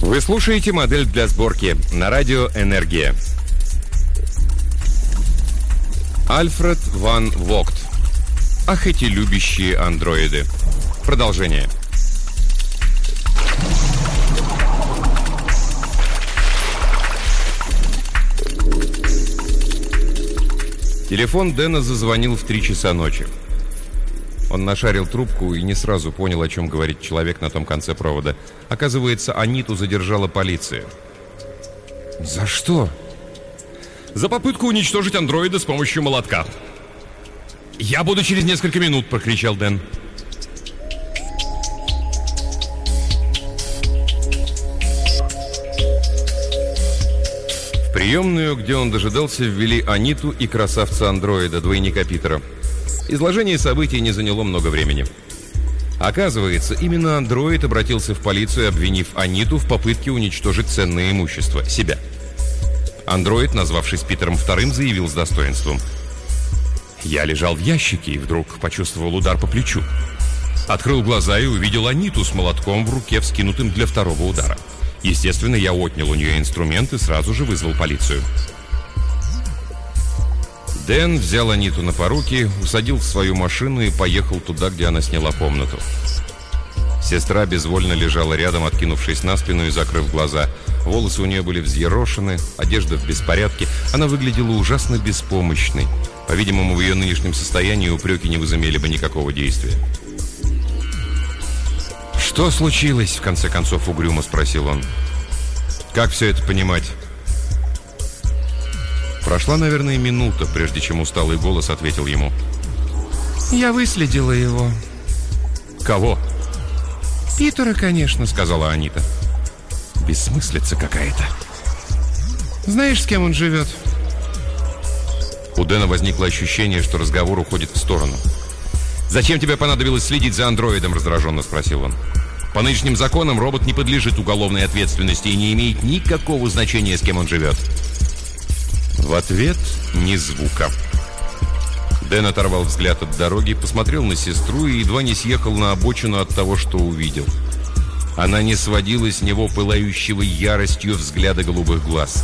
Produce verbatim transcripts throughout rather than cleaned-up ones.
Вы слушаете «Модель для сборки» на радио «Энергия». Альфред ван Вогт. Ах, эти любящие андроиды. Продолжение. Телефон Дэна зазвонил в три часа ночи. Он нашарил трубку и не сразу понял, о чем говорит человек на том конце провода. Оказывается, Аниту задержала полиция. За что? За попытку уничтожить андроида с помощью молотка. «Я буду через несколько минут», — прокричал Дэн. В приемную, где он дожидался, ввели Аниту и красавца-андроида, двойника Питера. Изложение событий не заняло много времени. Оказывается, именно андроид обратился в полицию, обвинив Аниту в попытке уничтожить ценное имущество, себя. Андроид, назвавшись Питером Вторым, заявил с достоинством: «Я лежал в ящике и вдруг почувствовал удар по плечу. Открыл глаза и увидел Аниту с молотком в руке, вскинутым для второго удара. Естественно, я отнял у нее инструмент и сразу же вызвал полицию». Дэн взял Аниту на поруки, усадил в свою машину и поехал туда, где она сняла комнату. Сестра безвольно лежала рядом, откинувшись на спину и закрыв глаза. Волосы у нее были взъерошены, одежда в беспорядке. Она выглядела ужасно беспомощной. По-видимому, в ее нынешнем состоянии упреки не возымели бы никакого действия. «Что случилось?» — в конце концов угрюмо спросил он. «Как все это понимать?» Прошла, наверное, минута, прежде чем усталый голос ответил ему. «Я выследила его». «Кого?» «Питера, конечно», — сказала Анита. «Бессмыслица какая-то». «Знаешь, с кем он живет?» У Дэна возникло ощущение, что разговор уходит в сторону. «Зачем тебе понадобилось следить за андроидом?» — раздраженно спросил он. «По нынешним законам робот не подлежит уголовной ответственности и не имеет никакого значения, с кем он живет». В ответ ни звука. Дэн оторвал взгляд от дороги, посмотрел на сестру и едва не съехал на обочину от того, что увидел. Она не сводила с него пылающего яростью взгляда голубых глаз.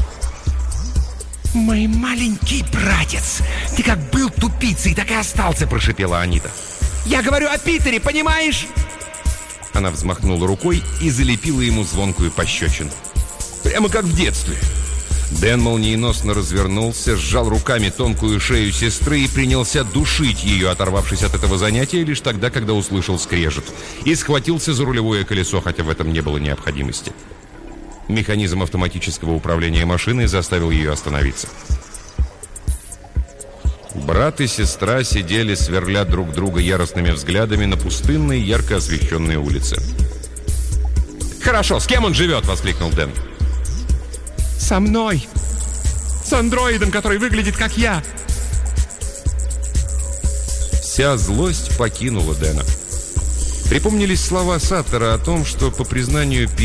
«Мой маленький братец, ты как был тупицей, так и остался», — прошипела Анита. «Я говорю о Питере, понимаешь?» Она взмахнула рукой и залепила ему звонкую пощечину. Прямо как в детстве. Дэн молниеносно развернулся, сжал руками тонкую шею сестры и принялся душить ее, оторвавшись от этого занятия лишь тогда, когда услышал скрежет, и схватился за рулевое колесо, хотя в этом не было необходимости. Механизм автоматического управления машиной заставил ее остановиться. Брат и сестра сидели, сверля друг друга яростными взглядами на пустынной, ярко освещенной улице. «Хорошо, с кем он живет?» — воскликнул Дэн. «Со мной! С андроидом, который выглядит как я!» Вся злость покинула Дэна. Припомнились слова Саттера о том, что, по признанию